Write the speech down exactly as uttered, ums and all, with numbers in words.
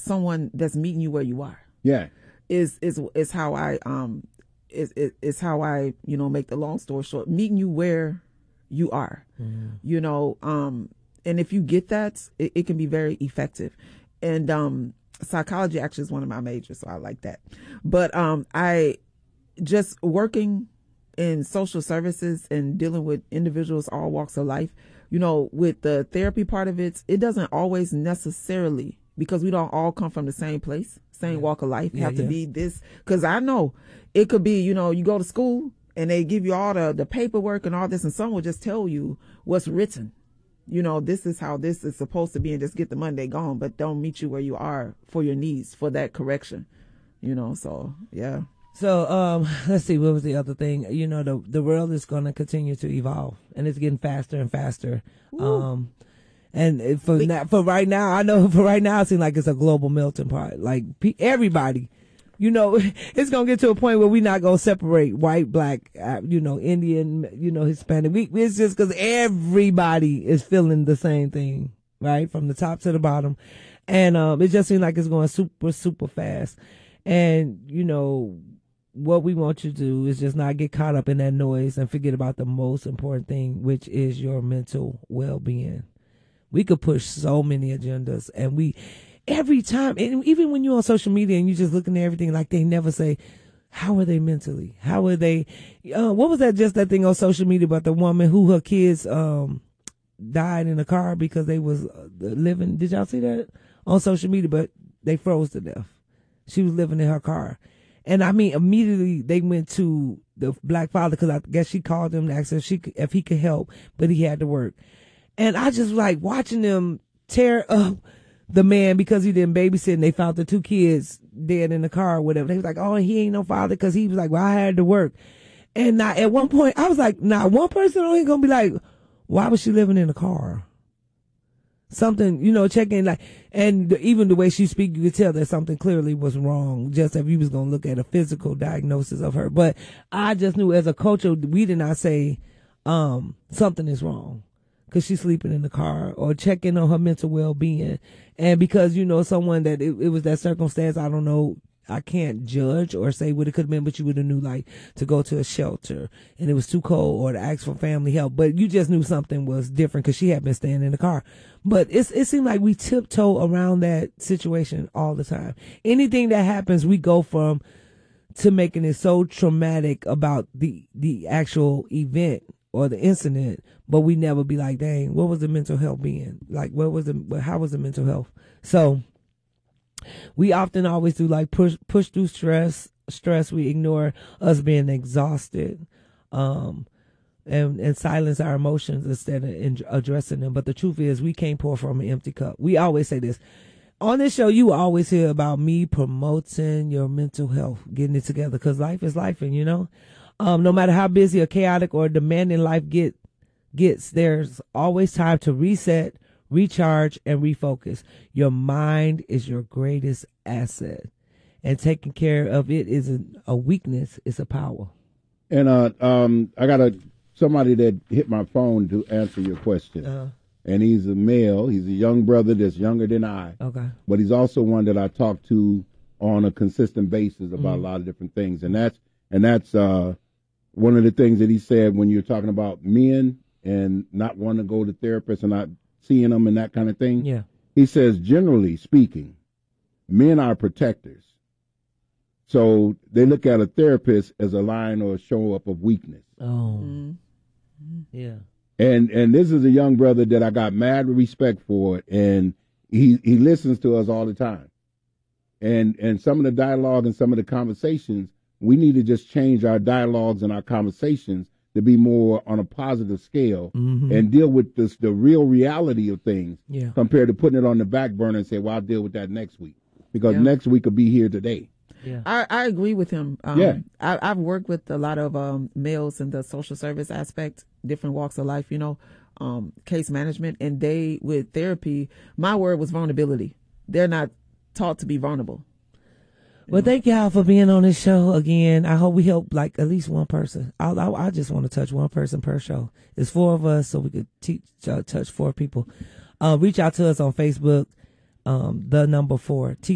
someone that's meeting you where you are. Yeah. Is is is how I um is is, is how I, you know, make the long story short, meeting you where you are. Mm-hmm. You know, um and if you get that, it, it can be very effective. And um psychology actually is one of my majors, so I like that. But um I just working in social services and dealing with individuals all walks of life, you know, with the therapy part of it, it doesn't always necessarily, because we don't all come from the same place, same yeah. walk of life, yeah, have to yeah. be this. Because I know it could be, you know, you go to school and they give you all the, the paperwork and all this, and someone will just tell you what's written. You know, this is how this is supposed to be, and just get the money, they gone, but don't meet you where you are for your needs, for that correction, you know, so, yeah. So, um, let's see, what was the other thing? You know, the the world is going to continue to evolve, and it's getting faster and faster. Ooh. Um, and for now, for right now, I know for right now, it seems like it's a global melting pot. Like everybody, you know, it's going to get to a point where we're not going to separate white, black, uh, you know, Indian, you know, Hispanic. We, it's just because everybody is feeling the same thing, right? From the top to the bottom. And, um, it just seems like it's going super, super fast. And, you know, what we want you to do is just not get caught up in that noise and forget about the most important thing, which is your mental well-being. We could push so many agendas, and we, every time, and even when you're on social media and you're just looking at everything, like they never say, how are they mentally? How are they, uh, what was that, just that thing on social media about the woman who her kids, um, died in a car because they was uh, living, did y'all see that on social media? But they froze to death. She was living in her car. And I mean, immediately they went to the black father, because I guess she called him and asked if she could, if he could help, but he had to work. And I just like watching them tear up the man because he didn't babysit, and they found the two kids dead in the car or whatever. They was like, oh, he ain't no father, because he was like, well, I had to work. And now, at one point, I was like, nah, one person on here gonna be like, why was she living in a car? Something, you know, checking like, and the, even the way she speak, you could tell that something clearly was wrong, just if you was going to look at a physical diagnosis of her. But I just knew as a culture, we did not say, um, something is wrong because she's sleeping in the car, or checking on her mental well-being. And because, you know, someone that it, it was that circumstance, I don't know, I can't judge or say what it could have been, but you would have knew, like, to go to a shelter and it was too cold, or to ask for family help. But you just knew something was different because she had been staying in the car. But it's, it seemed like we tiptoe around that situation all the time. Anything that happens, we go from to making it so traumatic about the, the actual event or the incident, but we never be like, dang, what was the mental health being? Like, what was the, how was the mental health? So, we often always do like push push through stress. Stress. We ignore us being exhausted, um, and and silence our emotions instead of in, addressing them. But the truth is, we can't pour from an empty cup. We always say this on this show. You will always hear about me promoting your mental health, getting it together, because life is life, and you know, um, no matter how busy or chaotic or demanding life get gets, there's always time to reset, recharge, and refocus. Your mind is your greatest asset, and taking care of it isn't a weakness, it's a power. And uh, um, I got a somebody that hit my phone to answer your question. Uh-huh. And he's a male. He's a young brother that's younger than I. Okay. But he's also one that I talk to on a consistent basis about mm-hmm. a lot of different things. And that's and that's uh, one of the things that he said when you're talking about men and not wanting to go to therapists and not seeing them and that kind of thing. Yeah. He says, generally speaking, men are protectors. So they look at a therapist as a line or a show up of weakness. Oh. Mm-hmm. Yeah. And and this is a young brother that I got mad respect for, and he he listens to us all the time. And and some of the dialogue and some of the conversations, we need to just change our dialogues and our conversations to be more on a positive scale mm-hmm. and deal with this the real reality of things yeah. compared to putting it on the back burner and say, well, I'll deal with that next week. Because yeah. next week will be here today. Yeah. I, I agree with him. Um, yeah. I, I've worked with a lot of um, males in the social service aspect, different walks of life, you know, um, case management. And they, with therapy, my word was vulnerability. They're not taught to be vulnerable. Well, thank y'all for being on this show again. I hope we help like at least one person. I, I, I just want to touch one person per show. It's four of us, so we could teach, uh, touch four people. Uh, reach out to us on Facebook, um, the number four.